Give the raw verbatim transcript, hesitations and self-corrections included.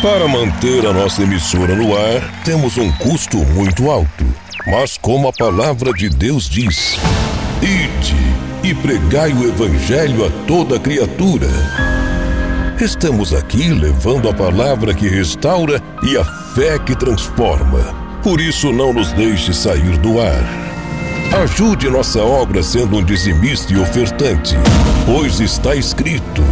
Para manter a nossa emissora no ar, temos um custo muito alto. Mas como a palavra de Deus diz: ide e pregai o evangelho a toda criatura. Estamos aqui levando a palavra que restaura e a fé que transforma. Por isso não nos deixe sair do ar. Ajude nossa obra sendo um dizimista e ofertante, pois está escrito: